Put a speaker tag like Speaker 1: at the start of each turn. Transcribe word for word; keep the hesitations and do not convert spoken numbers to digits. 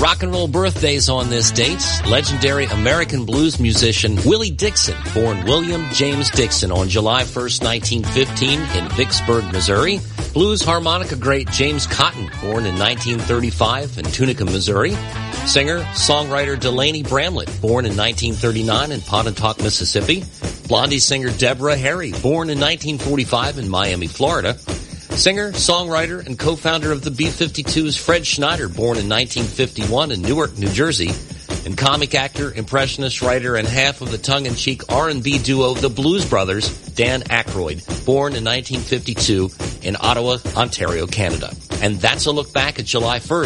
Speaker 1: Rock and roll birthdays on this date. Legendary American blues musician Willie Dixon, born William James Dixon on July first, nineteen fifteen in Vicksburg, Missouri. Blues harmonica great James Cotton, born in nineteen thirty-five in Tunica, Missouri. Singer, songwriter Delaney Bramlett, born in nineteen thirty-nine in Pontotoc, Mississippi. Blondie singer Deborah Harry, born in nineteen forty-five in Miami, Florida. Singer, songwriter, and co-founder of the B fifty-twos Fred Schneider, born in nineteen fifty-one in Newark, New Jersey. And comic actor, impressionist writer, and half of the tongue-in-cheek R and B duo The Blues Brothers, Dan Aykroyd, born in nineteen fifty-two in Ottawa, Ontario, Canada. And that's a look back at July first.